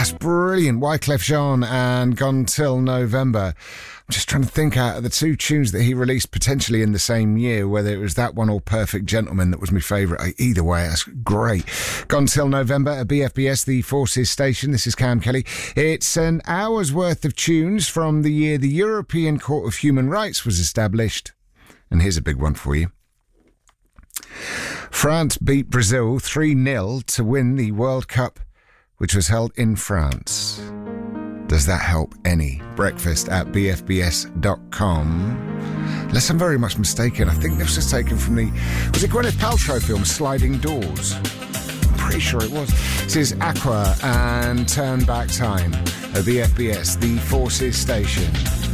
That's brilliant. Wyclef Jean and Gone Till November. I'm just trying to think out of the two tunes that he released potentially in the same year, whether it was that one or Perfect Gentleman that was my favourite. Either way, that's great. Gone Till November at BFBS, the Forces station. This is Cam Kelly. It's an hour's worth of tunes from the year the European Court of Human Rights was established. And here's a big one for you. France beat Brazil 3-0 to win the World Cup, which was held in France. Does that help any? Breakfast at bfbs.com. Unless I'm very much mistaken, I think this was taken from the... Was it Gwyneth Paltrow film, Sliding Doors? I'm pretty sure it was. This is Aqua and Turn Back Time at BFBS, the Forces station.